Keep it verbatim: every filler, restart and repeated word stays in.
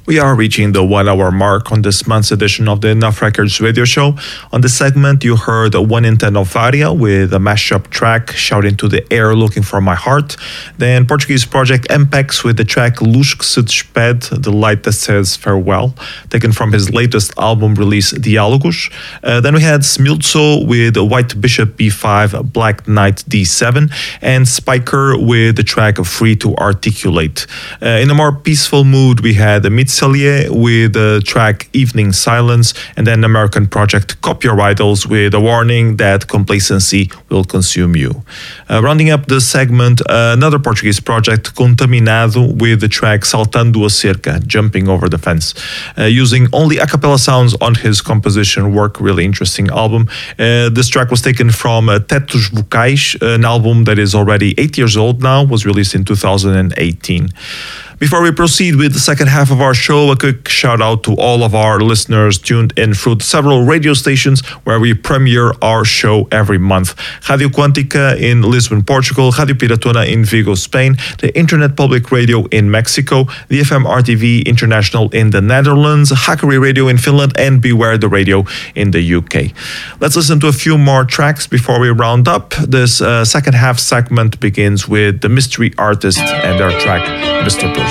We are reaching the one-hour mark on this month's edition of the Enough Records radio show. On this segment, you heard One in Ten of Varia with a mashup track, Shouting to the Air, Looking for My Heart. Then Portuguese project M P E X with the track Luz que se despede, The Light That Says Farewell, taken from his latest album release, Diálogos. Uh, then we had Smilzo with White Bishop B five, Black Knight D seven, and Spiker with the track Free to Articulate. Uh, in a more peaceful mood, we had Mitz with the track Evening Silence, and then American project Copy Your Idols with a warning that complacency will consume you. Uh, rounding up the segment, uh, another Portuguese project, Contaminado, with the track Saltando a Cerca, Jumping Over the Fence, uh, using only a cappella sounds on his composition work. Really interesting album. Uh, this track was taken from uh, Tetos Vocais, an album that is already eight years old now, was released in two thousand eighteen. Before we proceed with the second half of our show, a quick shout out to all of our listeners tuned in through several radio stations where we premiere our show every month. Radio Quântica in Lisbon, Portugal, Radio Piratona in Vigo, Spain, the Internet Public Radio in Mexico, the F M R T V International in the Netherlands, Hackeri Radio in Finland, and Beware the Radio in the U K. Let's listen to a few more tracks before we round up. This uh, second half segment begins with the Mystery Artist and their track, Mister Push.